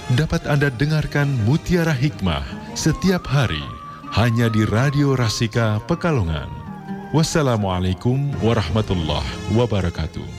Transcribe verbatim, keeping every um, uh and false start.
dapat Anda dengarkan Mutiara Hikmah setiap hari hanya di Radio Rasika Pekalongan. Wassalamualaikum warahmatullahi wabarakatuh.